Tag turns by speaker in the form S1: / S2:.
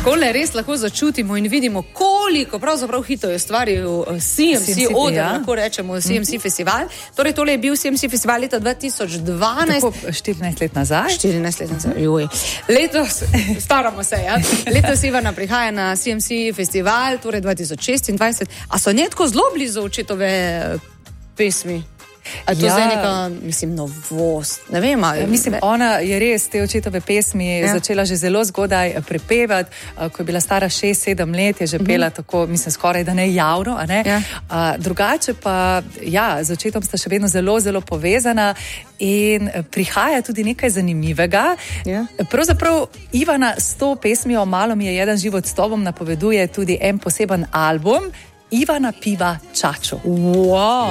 S1: Takole res lahko začutimo in vidimo, koliko pravzaprav hitro je stvaril CMC oder, lahko rečemo CMC festival. Torej, tole je bil CMC festival leta 2012.
S2: Tako 14 let nazaj.
S1: 14 let nazaj, joj. Letos, staramo se, ja. Letos Ivana prihaja na CMC festival, torej 2026. A so netko zelo blizu očetove pesmi? A to zdaj neka, mislim, novost, ne vem, ali...
S2: Mislim, ona je res te očetove pesmi začela že zelo zgodaj prepevati, ko je bila stara 6-7 let, je že pela tako, mislim, skoraj da ne javno, a ne? Drugače pa, z očetom sta še vedno zelo, zelo povezana in prihaja tudi nekaj zanimivega. Pravzaprav Ivana s to pesmijo Malo mi je jedan život s tobom napoveduje tudi en poseben album, Ivana piva čaču.
S1: Wow.